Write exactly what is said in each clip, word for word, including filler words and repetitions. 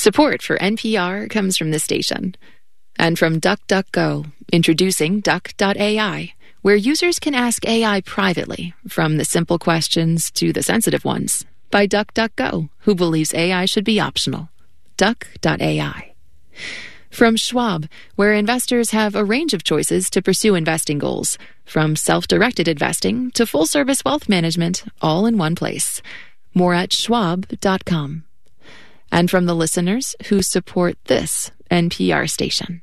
Support for N P R comes from this station. And from DuckDuckGo, introducing Duck dot A I, where users can ask A I privately, from the simple questions to the sensitive ones, by DuckDuckGo, who believes A I should be optional. Duck dot A I. From Schwab, where investors have a range of choices to pursue investing goals, from self-directed investing to full-service wealth management, all in one place. More at schwab dot com. And from the listeners who support this N P R station.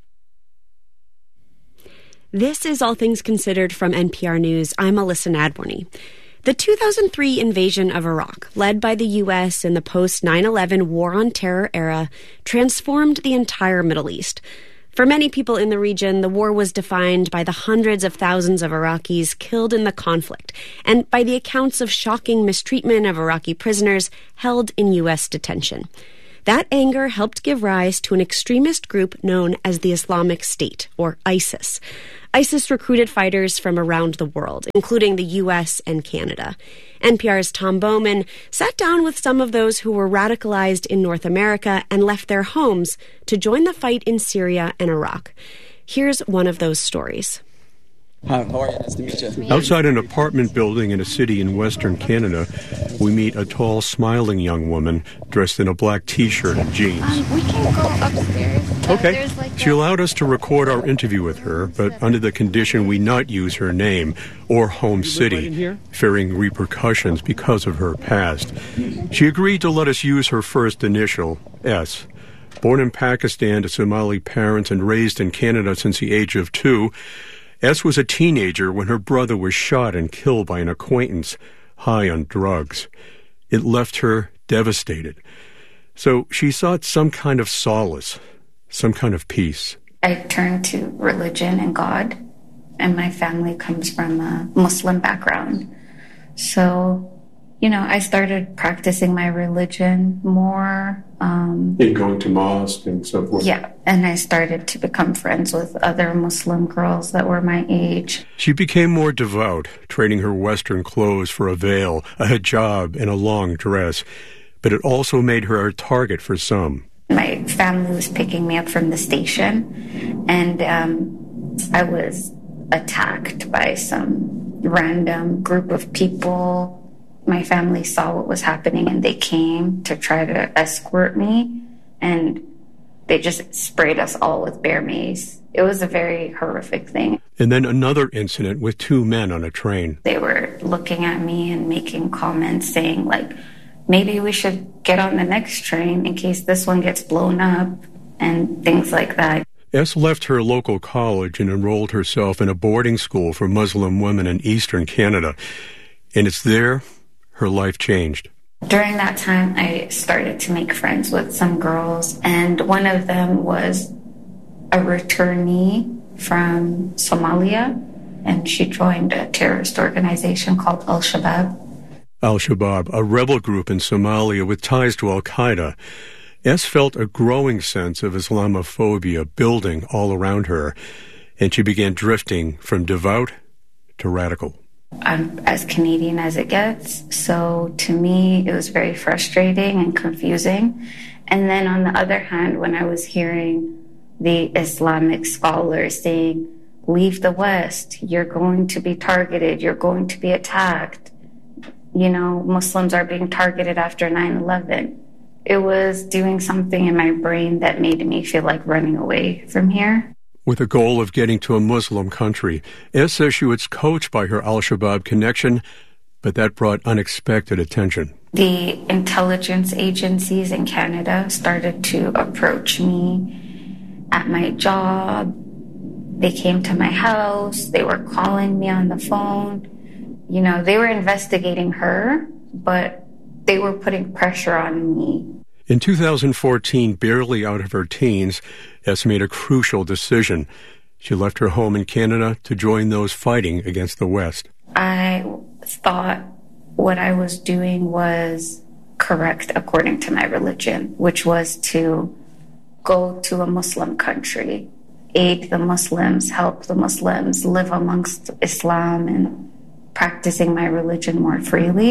This is All Things Considered from N P R News. I'm Alyssa Nadworny. The two thousand three invasion of Iraq, led by the U S in the post nine eleven War on Terror era, transformed the entire Middle East. For many people in the region, the war was defined by the hundreds of thousands of Iraqis killed in the conflict and by the accounts of shocking mistreatment of Iraqi prisoners held in U S detention. That anger helped give rise to an extremist group known as the Islamic State, or ISIS. ISIS recruited fighters from around the world, including the U S and Canada. N P R's Tom Bowman sat down with some of those who were radicalized in North America and left their homes to join the fight in Syria and Iraq. Here's one of those stories. Hi, how are you? Nice to meet you. Outside an apartment building in a city in western Canada, we meet a tall, smiling young woman dressed in a black T-shirt and jeans. Um, we can go upstairs. Uh, okay. Like she allowed us to record our interview with her, but under the condition we not use her name or home city, fearing repercussions because of her past. She agreed to let us use her first initial, S. Born in Pakistan to Somali parents and raised in Canada since the age of two, S was a teenager when her brother was shot and killed by an acquaintance, high on drugs. It left her devastated. So she sought some kind of solace, some kind of peace. I turned to religion and God, and my family comes from a Muslim background. So, you know, I started practicing my religion more. Um, and going to mosque and so forth. Yeah, and I started to become friends with other Muslim girls that were my age. She became more devout, trading her Western clothes for a veil, a hijab, and a long dress. But it also made her a target for some. My family was picking me up from the station, and um, I was attacked by some random group of people. My family saw what was happening and they came to try to escort me, and they just sprayed us all with bear mace. It was a very horrific thing. And then another incident with two men on a train. They were looking at me and making comments saying, like, maybe we should get on the next train in case this one gets blown up and things like that. S left her local college and enrolled herself in a boarding school for Muslim women in eastern Canada. And it's there her life changed. During that time, I started to make friends with some girls, and one of them was a returnee from Somalia, and she joined a terrorist organization called Al-Shabaab. Al-Shabaab, a rebel group in Somalia with ties to Al-Qaeda. S felt a growing sense of Islamophobia building all around her, and she began drifting from devout to radical. I'm as Canadian as it gets, so to me it was very frustrating and confusing. And then on the other hand, when I was hearing the Islamic scholars saying, leave the West, you're going to be targeted, you're going to be attacked, you know, Muslims are being targeted after nine eleven, it was doing something in my brain that made me feel like running away from here. With a goal of getting to a Muslim country, S says she was coached by her Al-Shabaab connection, but that brought unexpected attention. The intelligence agencies in Canada started to approach me at my job. They came to my house. They were calling me on the phone. You know, they were investigating her, but they were putting pressure on me. In two thousand fourteen, barely out of her teens, S made a crucial decision. She left her home in Canada to join those fighting against the West. I thought what I was doing was correct according to my religion, which was to go to a Muslim country, aid the Muslims, help the Muslims live amongst Islam and practicing my religion more freely.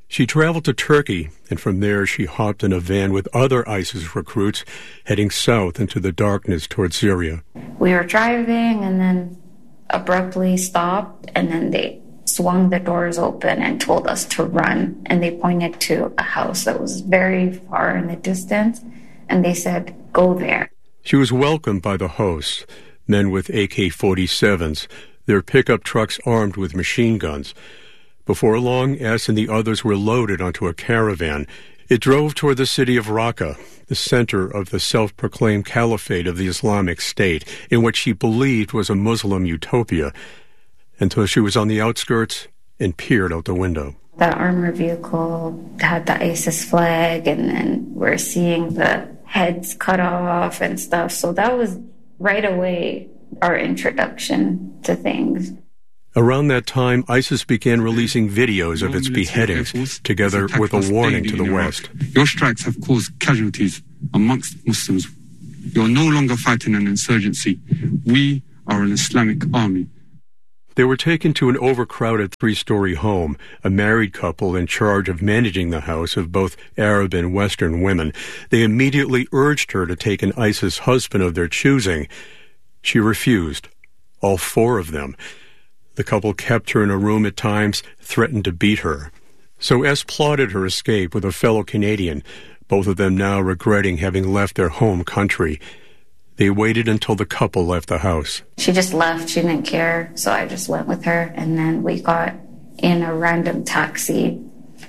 She traveled to Turkey, and from there she hopped in a van with other ISIS recruits, heading south into the darkness toward Syria. We were driving and then abruptly stopped, and then they swung the doors open and told us to run. And they pointed to a house that was very far in the distance, and they said, go there. She was welcomed by the hosts, men with A K forty-sevens, their pickup trucks armed with machine guns. Before long, S and the others were loaded onto a caravan. It drove toward the city of Raqqa, the center of the self-proclaimed caliphate of the Islamic State, in what she believed was a Muslim utopia, until she was on the outskirts and peered out the window. The armored vehicle had the ISIS flag, and then we're seeing the heads cut off and stuff. So that was right away our introduction to things. Around that time, ISIS began releasing videos of its beheadings, together with a warning to the West. Your strikes have caused casualties amongst Muslims. You're no longer fighting an insurgency. We are an Islamic army. They were taken to an overcrowded three-story home, a married couple in charge of managing the house of both Arab and Western women. They immediately urged her to take an ISIS husband of their choosing. She refused, all four of them. The couple kept her in a room at times, threatened to beat her. So S plotted her escape with a fellow Canadian, both of them now regretting having left their home country. They waited until the couple left the house. She just left. She didn't care. So I just went with her. And then we got in a random taxi.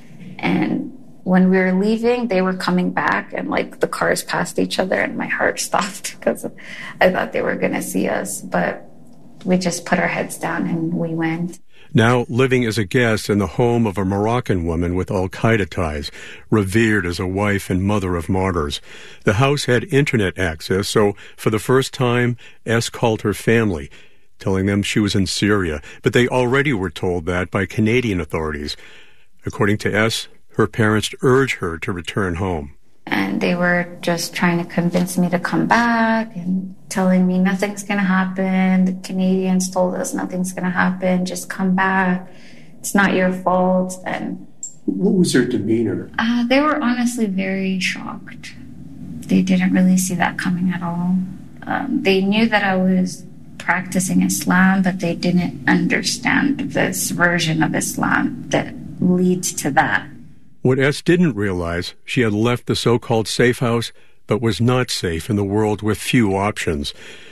And when we were leaving, they were coming back. And like the cars passed each other. And my heart stopped because I thought they were going to see us. But we just put our heads down and we went. Now living as a guest in the home of a Moroccan woman with al-Qaeda ties, revered as a wife and mother of martyrs. The house had internet access, so for the first time, S called her family, telling them she was in Syria, but they already were told that by Canadian authorities. According to S, her parents urged her to return home. And they were just trying to convince me to come back and telling me nothing's going to happen. The Canadians told us nothing's going to happen. Just come back. It's not your fault. And what was their demeanor? Uh, they were honestly very shocked. They didn't really see that coming at all. Um, they knew that I was practicing Islam, but they didn't understand this version of Islam that leads to that. What S didn't realize, she had left the so-called safe house, but was not safe in the world with few options.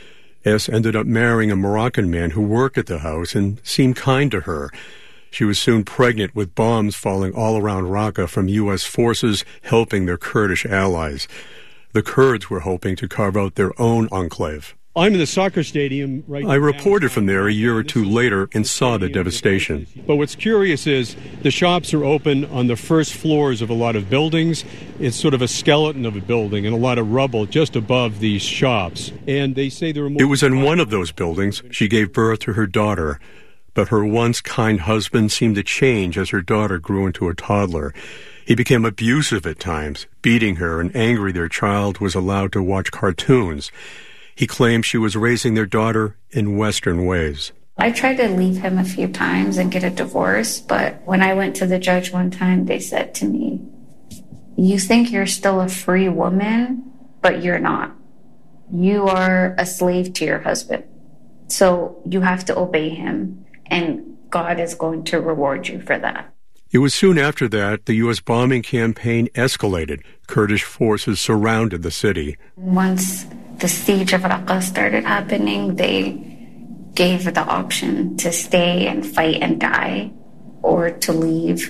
S ended up marrying a Moroccan man who worked at the house and seemed kind to her. She was soon pregnant with bombs falling all around Raqqa from U S forces helping their Kurdish allies. The Kurds were hoping to carve out their own enclave. I'm in the soccer stadium right now. I reported from there a year or two later and saw the devastation. But what's curious is the shops are open on the first floors of a lot of buildings. It's sort of a skeleton of a building and a lot of rubble just above these shops. And they say there are more... It was in one of those buildings she gave birth to her daughter. But her once kind husband seemed to change as her daughter grew into a toddler. He became abusive at times, beating her and angry their child was allowed to watch cartoons. He claimed she was raising their daughter in Western ways. I tried to leave him a few times and get a divorce, but when I went to the judge one time, they said to me, you think you're still a free woman, but you're not. You are a slave to your husband. So you have to obey him, and God is going to reward you for that. It was soon after that the U S bombing campaign escalated. Kurdish forces surrounded the city. Once the siege of Raqqa started happening, they gave the option to stay and fight and die or to leave.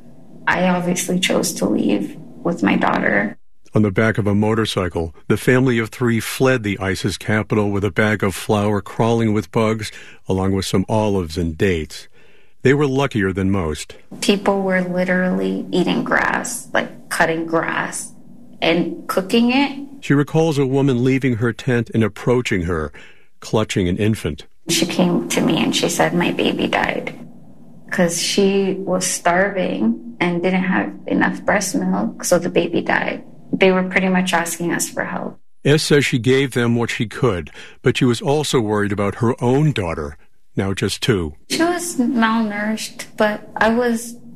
I obviously chose to leave with my daughter. On the back of a motorcycle, the family of three fled the ISIS capital with a bag of flour crawling with bugs, along with some olives and dates. They were luckier than most. People were literally eating grass, like cutting grass and cooking it. She recalls a woman leaving her tent and approaching her, clutching an infant. She came to me and she said my baby died because she was starving and didn't have enough breast milk, so the baby died. They were pretty much asking us for help. S says she gave them what she could, but she was also worried about her own daughter, now just two. She was malnourished, but I was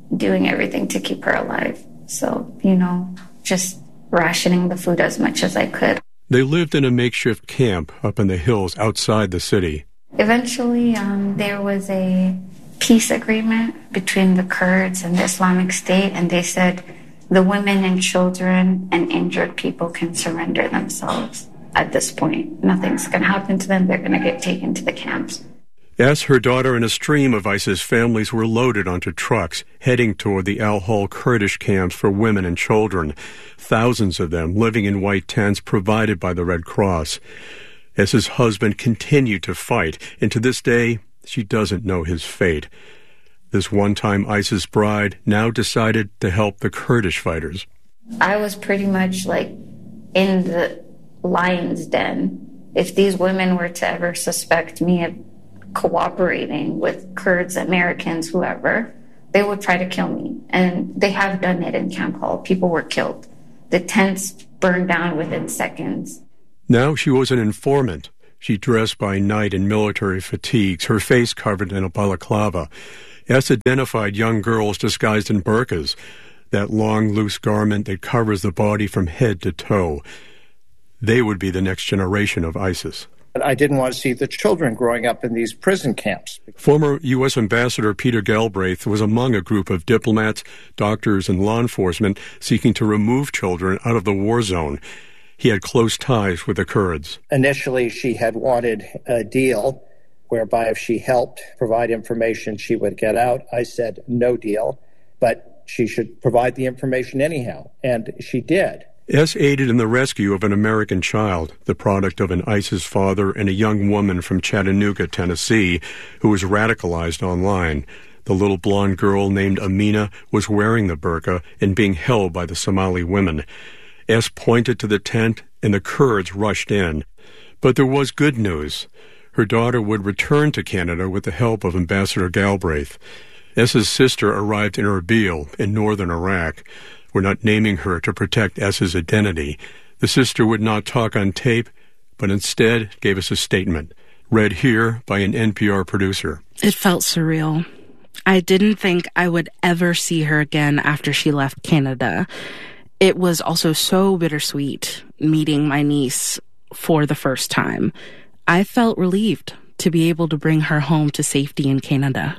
doing everything to keep her alive. So, you know, just rationing the food as much as I could. They lived in a makeshift camp up in the hills outside the city. Eventually, um, there was a peace agreement between the Kurds and the Islamic State, and they said the women and children and injured people can surrender themselves at this point. Nothing's going to happen to them. They're going to get taken to the camps. As her daughter and a stream of ISIS families were loaded onto trucks, heading toward the Al-Hol Kurdish camps for women and children, thousands of them living in white tents provided by the Red Cross. Es's husband continued to fight, and to this day, she doesn't know his fate. This one-time ISIS bride now decided to help the Kurdish fighters. I was pretty much like in the lion's den. If these women were to ever suspect me of cooperating with Kurds, Americans, whoever, they would try to kill me. And they have done it in Camp Hall. People were killed. The tents burned down within seconds. Now she was an informant. She dressed by night in military fatigues, her face covered in a balaclava. Es identified young girls disguised in burqas, that long, loose garment that covers the body from head to toe. They would be the next generation of ISIS. I didn't want to see the children growing up in these prison camps. Former U S Ambassador Peter Galbraith was among a group of diplomats, doctors, and law enforcement seeking to remove children out of the war zone. He had close ties with the Kurds. Initially, she had wanted a deal whereby if she helped provide information, she would get out. I said, no deal, but she should provide the information anyhow, and she did. Es aided in the rescue of an American child, the product of an ISIS father and a young woman from Chattanooga, Tennessee, who was radicalized online. The little blonde girl named Amina was wearing the burqa and being held by the Somali women. Es pointed to the tent, and the Kurds rushed in. But there was good news. Her daughter would return to Canada with the help of Ambassador Galbraith. Es's sister arrived in Erbil in northern Iraq. We're not naming her to protect Es's identity. The sister would not talk on tape, but instead gave us a statement, read here by an N P R producer. It felt surreal. I didn't think I would ever see her again after she left Canada. It was also so bittersweet meeting my niece for the first time. I felt relieved to be able to bring her home to safety in Canada.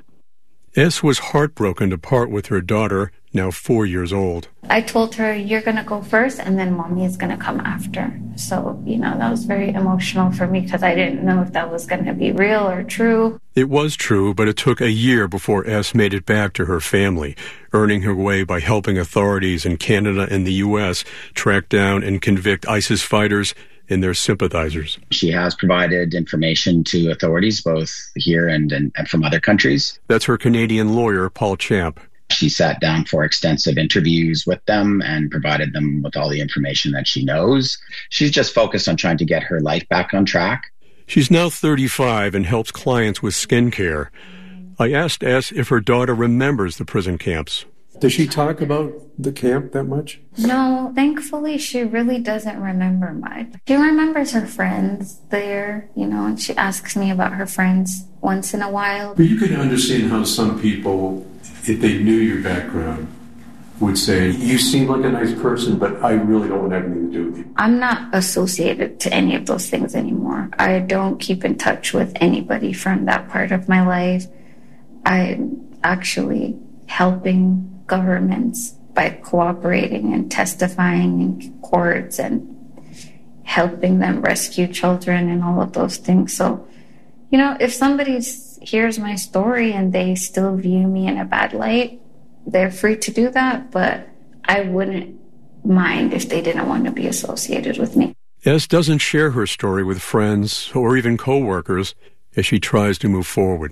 Es was heartbroken to part with her daughter, now four years old. I told her, you're going to go first, and then mommy is going to come after. So, you know, that was very emotional for me because I didn't know if that was going to be real or true. It was true, but it took a year before Es made it back to her family, earning her way by helping authorities in Canada and the U S track down and convict ISIS fighters and their sympathizers. She has provided information to authorities both here and, and, and from other countries. That's her Canadian lawyer, Paul Champ. She sat down for extensive interviews with them and provided them with all the information that she knows. She's just focused on trying to get her life back on track. She's now thirty-five and helps clients with skincare. I asked Es if her daughter remembers the prison camps. Does she talk about the camp that much? No, thankfully she really doesn't remember much. She remembers her friends there, you know, and she asks me about her friends once in a while. But you can understand how some people, if they knew your background, would say, you seem like a nice person, but I really don't want anything to do with you. I'm not associated to any of those things anymore. I don't keep in touch with anybody from that part of my life. I'm actually helping governments by cooperating and testifying in courts and helping them rescue children and all of those things. So, you know, if somebody hears my story and they still view me in a bad light, they're free to do that, but I wouldn't mind if they didn't want to be associated with me. Es doesn't share her story with friends or even co-workers as she tries to move forward.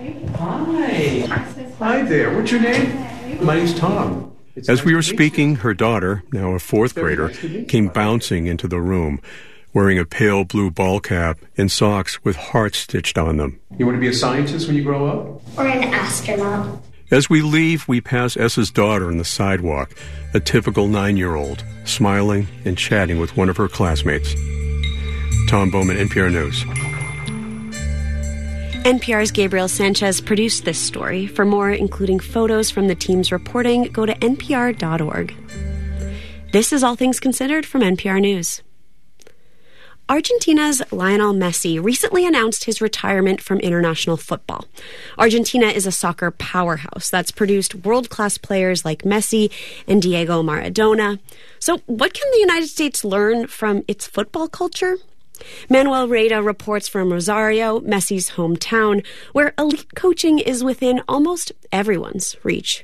Hi. Hi there. What's your name? My name's Tom. As we were speaking, her daughter, now a fourth grader, came bouncing into the room, wearing a pale blue ball cap and socks with hearts stitched on them. You want to be a scientist when you grow up? Or an astronaut. As we leave, we pass Es's daughter on the sidewalk, a typical nine-year-old, smiling and chatting with one of her classmates. Tom Bowman, N P R News. N P R's Gabriel Sanchez produced this story. For more, including photos from the team's reporting, go to N P R dot org. This is All Things Considered from N P R News. Argentina's Lionel Messi recently announced his retirement from international football. Argentina is a soccer powerhouse that's produced world-class players like Messi and Diego Maradona. So what can the United States learn from its football culture? Manuel Reda reports from Rosario, Messi's hometown, where elite coaching is within almost everyone's reach.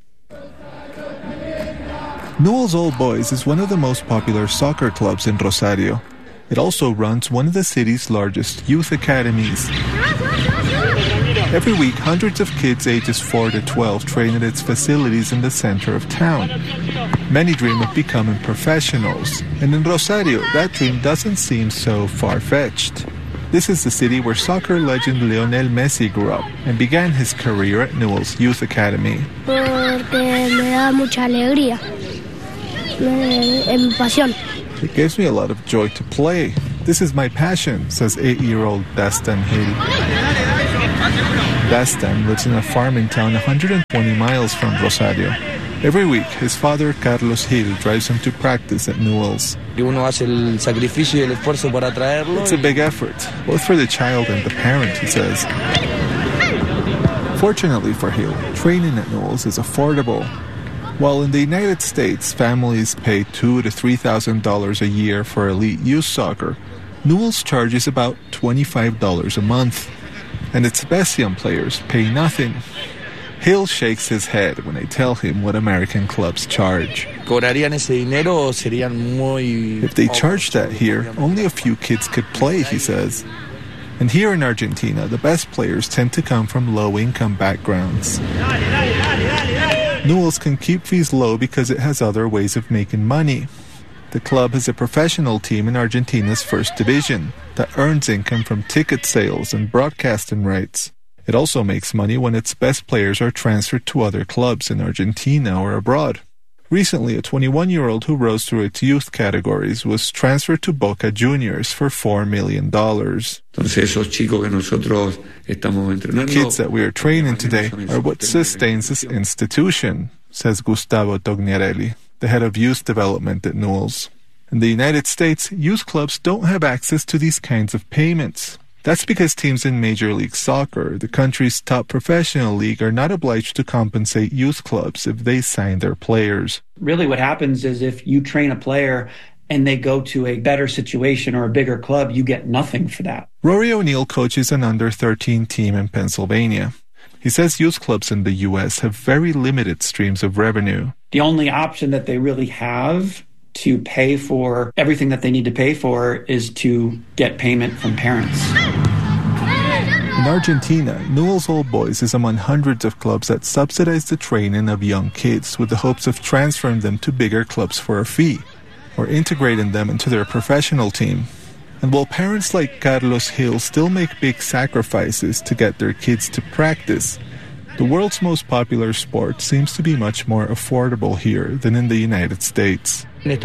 Newell's Old Boys is one of the most popular soccer clubs in Rosario. It also runs one of the city's largest youth academies. Every week, hundreds of kids ages four to twelve train at its facilities in the center of town. Many dream of becoming professionals, and in Rosario, that dream doesn't seem so far-fetched. This is the city where soccer legend Lionel Messi grew up and began his career at Newell's Youth Academy. Porque me da mucha alegría. Es mi pasión. It gives me a lot of joy to play. This is my passion, says eight-year-old Dastan Hill. Dastan lives in a farming town one hundred twenty miles from Rosario. Every week, his father, Carlos Hill, drives him to practice at Newell's. It's a big effort, both for the child and the parent, he says. Fortunately for Hill, training at Newell's is affordable. While in the United States, families pay two thousand to three thousand dollars a year for elite youth soccer, Newell's charges about twenty-five dollars a month, and its best young players pay nothing. Hill shakes his head when I tell him what American clubs charge. If they charged that here, only a few kids could play, he says. And here in Argentina, the best players tend to come from low-income backgrounds. Newell's can keep fees low because it has other ways of making money. The club has a professional team in Argentina's first division that earns income from ticket sales and broadcasting rights. It also makes money when its best players are transferred to other clubs in Argentina or abroad. Recently, a twenty-one-year-old who rose through its youth categories was transferred to Boca Juniors for four million dollars. The kids that we are training today are what sustains this institution, says Gustavo Tognarelli, the head of youth development at Newell's. In the United States, youth clubs don't have access to these kinds of payments. That's because teams in Major League Soccer, the country's top professional league, are not obliged to compensate youth clubs if they sign their players. Really what happens is if you train a player and they go to a better situation or a bigger club, you get nothing for that. Rory O'Neill coaches an under thirteen team in Pennsylvania. He says youth clubs in the U S have very limited streams of revenue. The only option that they really have to pay for everything that they need to pay for is to get payment from parents. In Argentina, Newell's Old Boys is among hundreds of clubs that subsidize the training of young kids with the hopes of transferring them to bigger clubs for a fee, or integrating them into their professional team. And while parents like Carlos Hill still make big sacrifices to get their kids to practice, the world's most popular sport seems to be much more affordable here than in the United States. We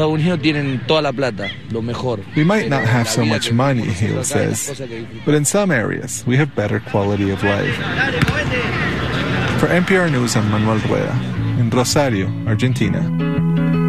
might not have so much money, Hill says, but in some areas we have better quality of life. For N P R News, I'm Manuel Rueda in Rosario, Argentina.